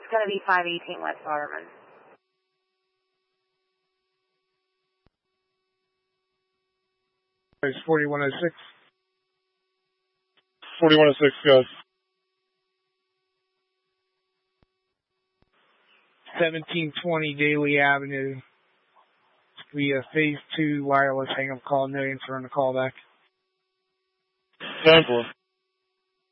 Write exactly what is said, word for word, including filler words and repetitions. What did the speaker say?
going to be five eighteen West Waterman. It's forty-one oh six. forty-one oh six, guys. seventeen twenty Daly Avenue. We have phase two wireless hang-up call. No answer on the callback. ten four.